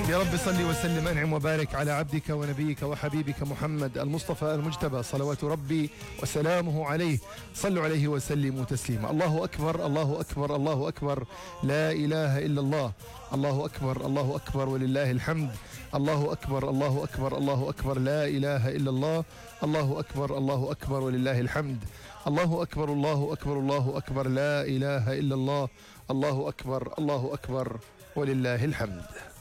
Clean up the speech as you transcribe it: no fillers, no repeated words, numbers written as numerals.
يا رب صل وسلم أنعم وبارك على عبدك ونبيك وحبيبك محمد المصطفى المجتبى، صلوات ربي وسلامه عليه. صلوا عليه وسلموا تسليما. الله أكبر، الله أكبر، الله أكبر، لا إله إلا الله. الله أكبر، الله أكبر ولله الحمد. الله أكبر، الله أكبر، الله أكبر، لا إله إلا الله. الله أكبر، الله أكبر ولله الحمد. الله أكبر، الله أكبر، الله أكبر، لا إله إلا الله. الله أكبر، الله أكبر ولله الحمد.